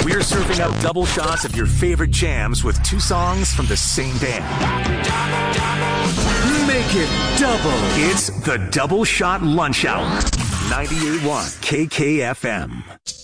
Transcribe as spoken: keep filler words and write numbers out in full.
We're serving up double shots of your favorite jams with two songs from the same band. Make it double. It's the Double Shot Lunch Hour. ninety-eight point one K K F M.